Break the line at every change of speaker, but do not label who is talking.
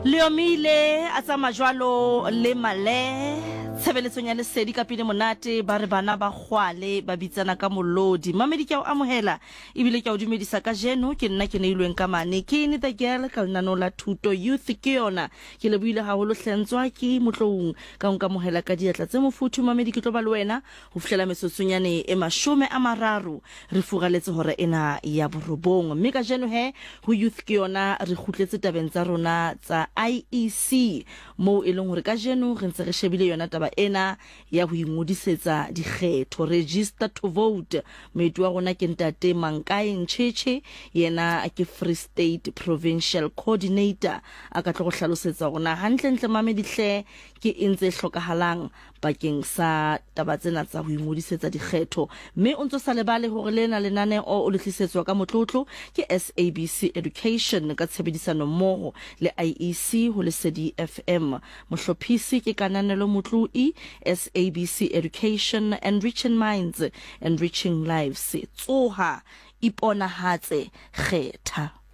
Leomile a tsama jwalo le male tshebeletsong ya lesedi ka pele monate ba re bana ba kgwale ba bitsana ka molodi mamedi ke a amohela ebile ke a dumedisa ka jeno ke nna ke neilweng ka mane ke ni the girl ka lenano la thuto youth ke yona ke le buile haholo hlentswa ke motlong ka nka mohela ka diatla tse mofuthu mamedi ke tlo ba le wena ho fihlela mesotsonyane e 30 re fugaletse hore ena ya borobong mme ka jeno he ho youth ke yona re khutletse tabeng tsa rona tsa IEC mo e leng hore ka jeno re ntse re shebile yona taba ena ya ho ingodisetsa dikgetho register to vote moeti wa rona ke ntate Mankae Ncheche yena ke Free State Provincial Coordinator a ka tlo go hlalosetsa rona hantle mamedihle ke intse hlokahalang bakeng sa taba tsena tsa ho ingodisetsa dikgetho mme o ntse sa lebale hore lena lenane o le tlisetswa ka motlotlo ke SABC Education ka tshebedisano mmoho le IEC ho Lesedi FM mohlophisi ke Kananelo Motlui SABC Education, enriching minds, enriching lives. Tsoha iponahatse kgetha.